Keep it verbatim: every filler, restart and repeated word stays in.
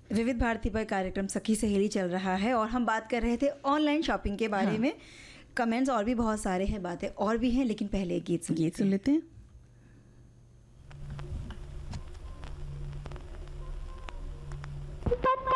विविध भारती पर कार्यक्रम सखी सहेली चल रहा है और हम बात कर रहे थे ऑनलाइन शॉपिंग के बारे हाँ। में। कमेंट्स और भी बहुत सारे हैं, बातें और भी हैं, लेकिन पहले एक गीत सुन गीत सुन लेते हैं। पर